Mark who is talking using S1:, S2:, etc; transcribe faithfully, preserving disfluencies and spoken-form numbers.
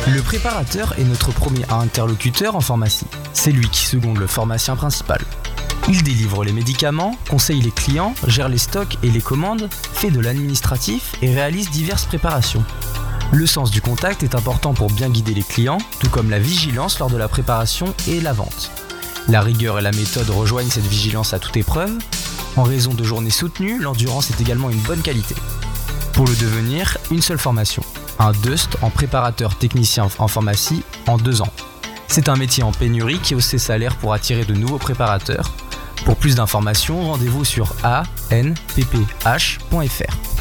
S1: Le préparateur est notre premier interlocuteur en pharmacie. C'est lui qui seconde le pharmacien principal. Il délivre les médicaments, conseille les clients, gère les stocks et les commandes, fait de l'administratif et réalise diverses préparations. Le sens du contact est important pour bien guider les clients, tout comme la vigilance lors de la préparation et la vente. La rigueur et la méthode rejoignent cette vigilance à toute épreuve. En raison de journées soutenues, l'endurance est également une bonne qualité. Pour le devenir, une seule formation, un D U S T en préparateur technicien en pharmacie en deux ans. C'est un métier en pénurie qui hausse ses salaires pour attirer de nouveaux préparateurs. Pour plus d'informations, rendez-vous sur a n p p h point f r.